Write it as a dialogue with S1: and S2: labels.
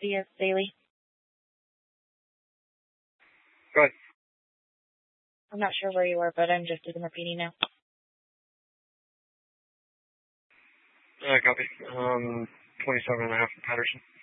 S1: CS Daily.
S2: Go ahead.
S1: I'm not sure where you are, but I'm just in repeating now.
S2: Copy. 27.5 Patterson.